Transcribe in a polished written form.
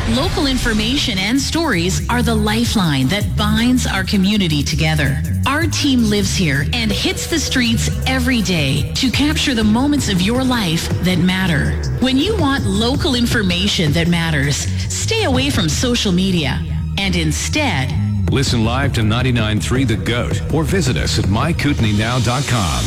Local information and stories are the lifeline that binds our community together. Our team lives here and hits the streets every day to capture the moments of your life that matter. When you want local information that matters, stay away from social media and instead listen live to 99.3 The Goat or visit us at mykootenaynow.com.